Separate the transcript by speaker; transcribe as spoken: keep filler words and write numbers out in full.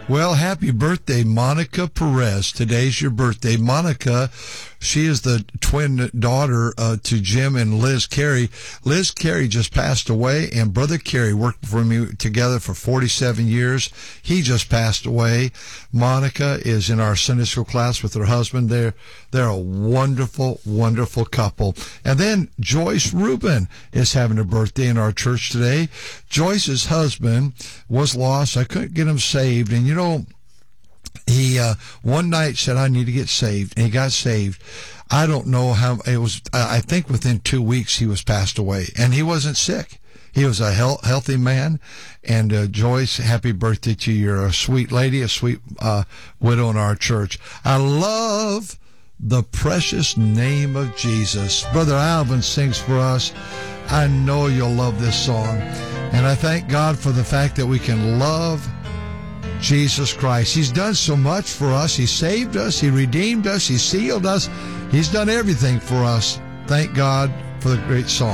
Speaker 1: Well, happy birthday, Monica Perez. Today's your birthday. Monica, she is the twin daughter uh, to Jim and Liz Carey. Liz Carey just passed away, and Brother Carey worked for me together for forty-seven years. He just passed away. Monica is in our Sunday school class with her husband. They're, they're a wonderful, wonderful couple. And then Joyce Rubin is having a birthday in our church today. Joyce's husband was lost. I couldn't get him saved. And, you know, he uh, one night said, I need to get saved. And he got saved. I don't know how it was. I think within two weeks he was passed away. And he wasn't sick. He was a he- healthy man. And uh, Joyce, happy birthday to you. You're a sweet lady, a sweet uh, widow in our church. I love the precious name of Jesus. Brother Alvin sings for us. I know you'll love this song. And I thank God for the fact that we can love Jesus Christ. He's done so much for us. He saved us. He redeemed us. He sealed us. He's done everything for us. Thank God for the great song.